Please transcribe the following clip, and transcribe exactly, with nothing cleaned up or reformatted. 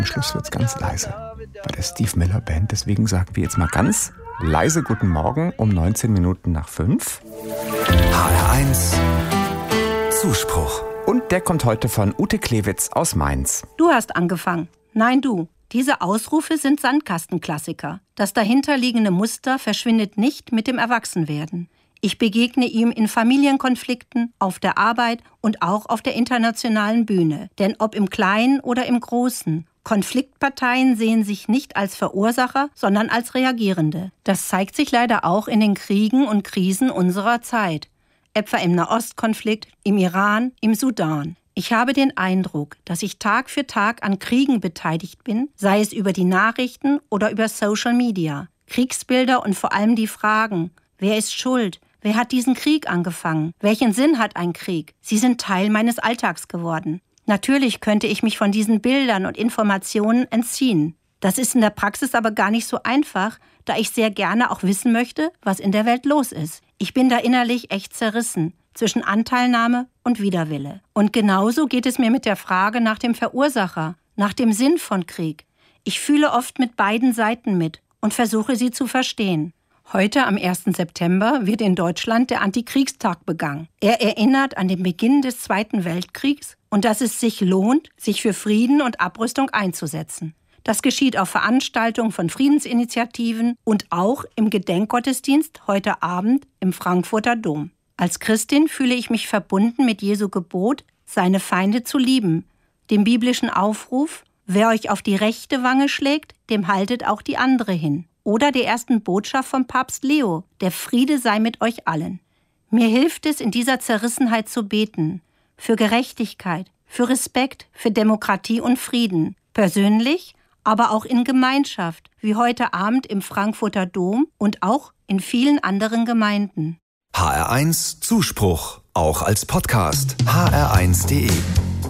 Am Schluss wird's ganz leise bei der Steve Miller Band. Deswegen sagen wir jetzt mal ganz leise Guten Morgen um neunzehn Minuten nach fünf. H R eins Zuspruch. Und der kommt heute von Ute Klewitz aus Mainz. Du hast angefangen. Nein, du. Diese Ausrufe sind Sandkastenklassiker. Das dahinterliegende Muster verschwindet nicht mit dem Erwachsenwerden. Ich begegne ihm in Familienkonflikten, auf der Arbeit und auch auf der internationalen Bühne. Denn ob im Kleinen oder im Großen, Konfliktparteien sehen sich nicht als Verursacher, sondern als Reagierende. Das zeigt sich leider auch in den Kriegen und Krisen unserer Zeit. Etwa im Nahostkonflikt, im Iran, im Sudan. Ich habe den Eindruck, dass ich Tag für Tag an Kriegen beteiligt bin, sei es über die Nachrichten oder über Social Media. Kriegsbilder und vor allem die Fragen, wer ist schuld? Wer hat diesen Krieg angefangen? Welchen Sinn hat ein Krieg? Sie sind Teil meines Alltags geworden. Natürlich könnte ich mich von diesen Bildern und Informationen entziehen. Das ist in der Praxis aber gar nicht so einfach, da ich sehr gerne auch wissen möchte, was in der Welt los ist. Ich bin da innerlich echt zerrissen zwischen Anteilnahme und Widerwille. Und genauso geht es mir mit der Frage nach dem Verursacher, nach dem Sinn von Krieg. Ich fühle oft mit beiden Seiten mit und versuche sie zu verstehen. Heute, am ersten September, wird in Deutschland der Antikriegstag begangen. Er erinnert an den Beginn des Zweiten Weltkriegs und dass es sich lohnt, sich für Frieden und Abrüstung einzusetzen. Das geschieht auf Veranstaltungen von Friedensinitiativen und auch im Gedenkgottesdienst heute Abend im Frankfurter Dom. Als Christin fühle ich mich verbunden mit Jesu Gebot, seine Feinde zu lieben, dem biblischen Aufruf, wer euch auf die rechte Wange schlägt, dem haltet auch die andere hin. Oder der ersten Botschaft von Papst Leo, der Friede sei mit euch allen. Mir hilft es, in dieser Zerrissenheit zu beten, für Gerechtigkeit, für Respekt, für Demokratie und Frieden, persönlich, aber auch in Gemeinschaft, wie heute Abend im Frankfurter Dom und auch in vielen anderen Gemeinden. H R eins Zuspruch, auch als Podcast. H R eins punkt de